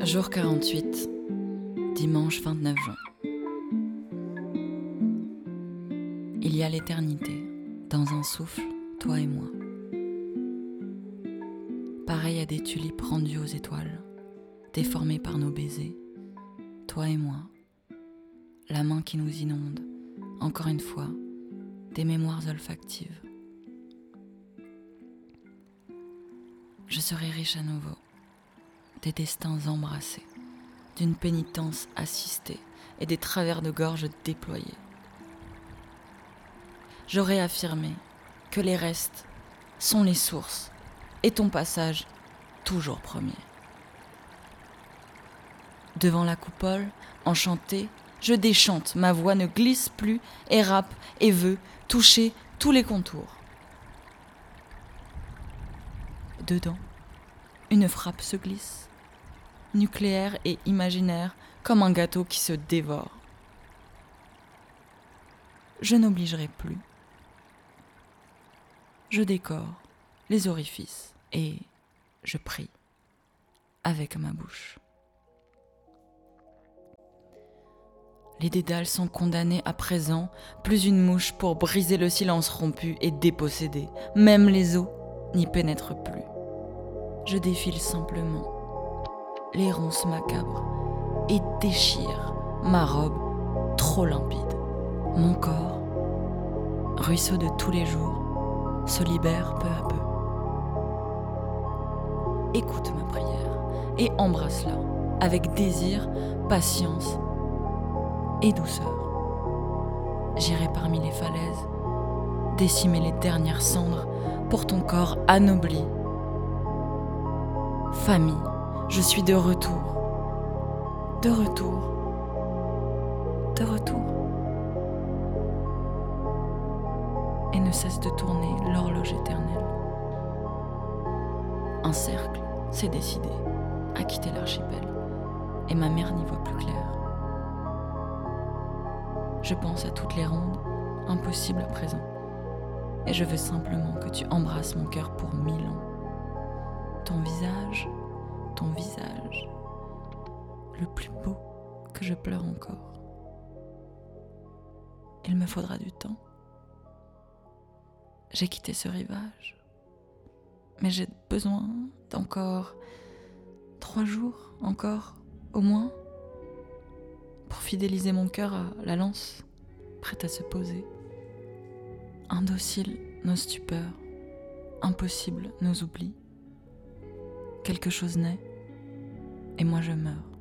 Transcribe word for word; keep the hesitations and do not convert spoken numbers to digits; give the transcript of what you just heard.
Jour quarante-huit, dimanche vingt-neuf juin. Il y a l'éternité, dans un souffle, toi et moi. Pareil à des tulipes rendues aux étoiles, déformées par nos baisers, toi et moi, la main qui nous inonde, encore une fois, des mémoires olfactives. Je serai riche à nouveau, des destins embrassés, d'une pénitence assistée et des travers de gorge déployés. J'aurais affirmé que les restes sont les sources et ton passage toujours premier. Devant la coupole, enchantée, je déchante, ma voix ne glisse plus et rappe et veut toucher tous les contours. Dedans, une frappe se glisse, nucléaire et imaginaire comme un gâteau qui se dévore. Je n'obligerai plus. Je décore les orifices et je prie avec ma bouche. Les dédales sont condamnés à présent, plus une mouche pour briser le silence rompu et dépossédé. Même les os n'y pénètrent plus. Je défile simplement les ronces macabres et déchire ma robe trop limpide. Mon corps, ruisseau de tous les jours, se libère peu à peu. Écoute ma prière et embrasse-la avec désir, patience et douceur. J'irai parmi les falaises, décimer les dernières cendres pour ton corps anobli. Famille, je suis de retour, de retour, de retour. Et ne cesse de tourner l'horloge éternelle. Un cercle s'est décidé à quitter l'archipel, et ma mère n'y voit plus clair. Je pense à toutes les rondes, impossibles à présent, et je veux simplement que tu embrasses mon cœur pour mille ans. Ton visage, ton visage, le plus beau que je pleure encore. Il me faudra du temps. J'ai quitté ce rivage, mais j'ai besoin d'encore trois jours, encore, au moins, pour fidéliser mon cœur à la lance, prête à se poser. Indociles nos stupeurs, impossibles nos oublis. Quelque chose naît, et moi je meurs.